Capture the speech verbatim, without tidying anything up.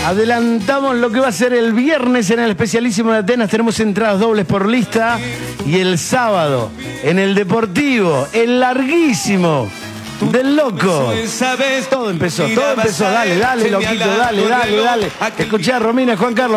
Adelantamos lo que va a ser el viernes en el Especialísimo de Atenas. Tenemos entradas dobles por lista. Y el sábado en el Deportivo, el larguísimo del Loco. Todo empezó, todo empezó. Dale, dale, Loquito, dale, dale, dale. Escuché a Romina, Juan Carlos.